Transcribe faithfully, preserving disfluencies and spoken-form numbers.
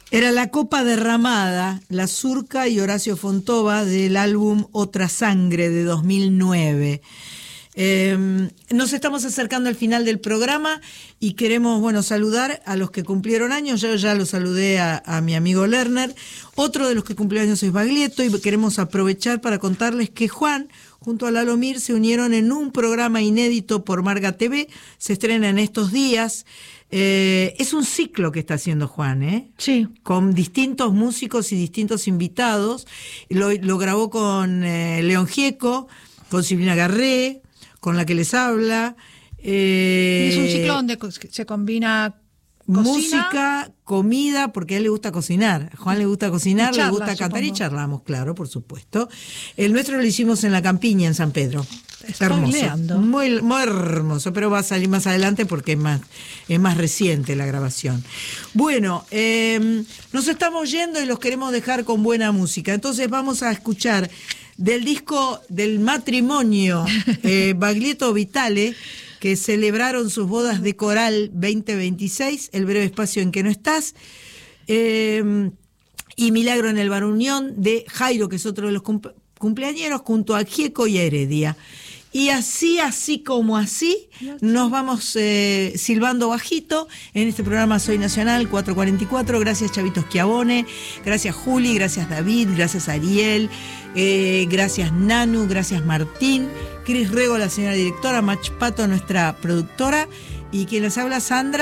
Era La Copa Derramada, La Surca y Horacio Fontova, del álbum Otra Sangre de dos mil nueve. Eh, nos estamos acercando al final del programa y queremos, bueno, saludar a los que cumplieron años. Yo ya lo saludé a, a mi amigo Lerner. Otro de los que cumplió años es Baglietto, y queremos aprovechar para contarles que Juan, junto a Lalo Mir, se unieron en un programa inédito por Marga T V. Se estrena en estos días. Eh, es un ciclo que está haciendo Juan, ¿eh? Sí. Con distintos músicos y distintos invitados. Lo, lo grabó con eh, León Gieco, con Silvina Garré, con la que les habla. Eh, es un ciclo donde se combina cocina, música, comida, porque a él le gusta cocinar. A Juan le gusta cocinar, charla, le gusta cantar, supongo. y charlamos, claro, por supuesto. El nuestro lo hicimos en La Campiña, en San Pedro. Hermoso, muy, muy hermoso, pero va a salir más adelante porque es más, es más reciente la grabación. Bueno, eh, nos estamos yendo y los queremos dejar con buena música. Entonces vamos a escuchar del disco del matrimonio eh, Baglietto Vitale, que celebraron sus bodas de coral veinte veintiséis, El breve espacio en que no estás, eh, y Milagro en el Bar Unión, de Jairo, que es otro de los cumple- cumpleañeros, junto a Gieco y a Heredia. Y así, así como así, nos vamos eh, silbando bajito en este programa Soy Nacional cuatrocientos cuarenta y cuatro. Gracias, Chavito Schiavone, gracias Juli, gracias David, gracias Ariel, eh, gracias Nanu, gracias Martín, Cris Rego, la señora directora, Mach Pato, nuestra productora, y quien les habla, Sandra.